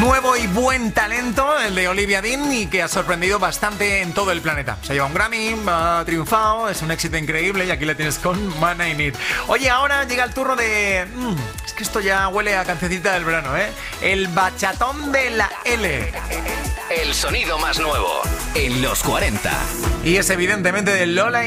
nuevo y buen talento, el de Olivia Dean, y que ha sorprendido bastante en todo el planeta. Se lleva un Grammy, ha triunfado, es un éxito increíble y aquí la tienes con Man I Need. Oye, ahora llega el turno de... es que esto ya huele a cancioncita del verano, ¿eh? El bachatón de la L. El sonido más nuevo en los 40. Y es evidentemente de Lola